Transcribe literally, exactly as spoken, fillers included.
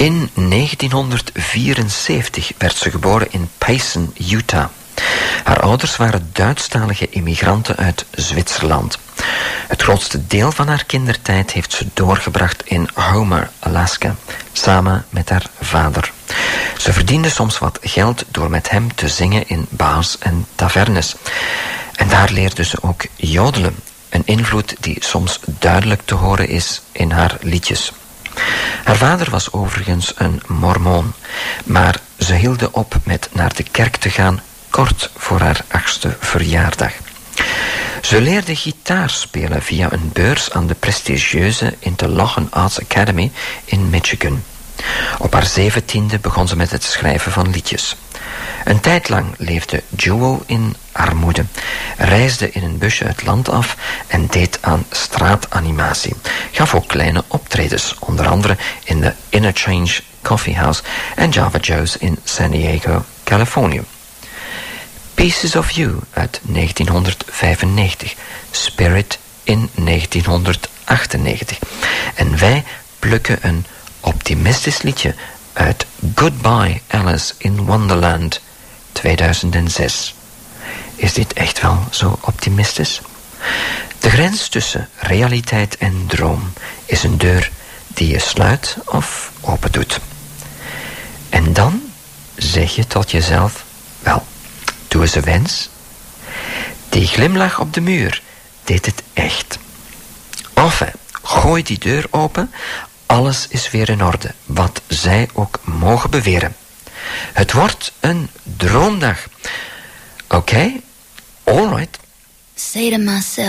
In negentienhonderdvierenzeventig werd ze geboren in Payson, Utah. Haar ouders waren Duitsstalige immigranten uit Zwitserland. Het grootste deel van haar kindertijd heeft ze doorgebracht in Homer, Alaska, samen met haar vader. Ze verdiende soms wat geld door met hem te zingen in bars en tavernes. En daar leerde ze ook jodelen, een invloed die soms duidelijk te horen is in haar liedjes. Haar vader was overigens een mormoon, maar ze hielden op met naar de kerk te gaan kort voor haar achtste verjaardag. Ze leerde gitaar spelen via een beurs aan de prestigieuze Interlochen Arts Academy in Michigan. Op haar zeventiende begon ze met het schrijven van liedjes. Een tijd lang leefde Jewel in armoede, reisde in een busje het land af en deed aan straatanimatie. Gaf ook kleine optredens, onder andere in de Interchange Coffee House en Java Joe's in San Diego, Californië. Pieces of You uit negentienhonderdvijfennegentig, Spirit in negentienhonderdachtennegentig. En wij plukken een optimistisch liedje uit Goodbye Alice in Wonderland tweeduizend zes. Is dit echt wel zo optimistisch? De grens tussen realiteit en droom is een deur die je sluit of open doet. En dan zeg je tot jezelf, wel, doe eens een wens. Die glimlach op de muur deed het echt. Enfin, gooi die deur open. Alles is weer in orde, wat zij ook mogen beweren. Het wordt een droomdag. Oké, okay, all right. Say to myself.